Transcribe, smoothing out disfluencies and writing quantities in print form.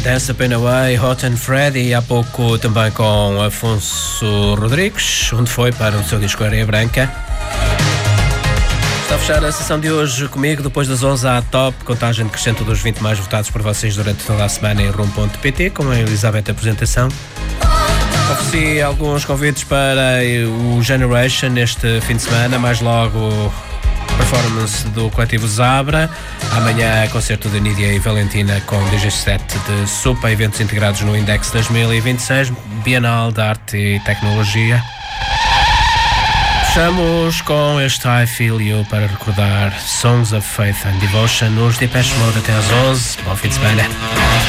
Dance Up and Away, Hot and Freddy, há pouco também com Afonso Rodrigues, onde foi para o seu disco Areia Branca. Está a fechar a sessão de hoje comigo, depois das 11 à top, contagem crescente dos 20 mais votados por vocês durante toda a semana em Room.pt, com a Elizabeth apresentação. Ofereci alguns convites para o Generation neste fim de semana, mais logo performance do coletivo Zabra, amanhã concerto de Nídia e Valentina com DJ set de Supa, eventos integrados no Index 2026, Bienal de Arte e Tecnologia. Fechamos com este I Feel You para recordar Songs of Faith and Devotion nos Depeche Mode até às 11. Bom fim de semana.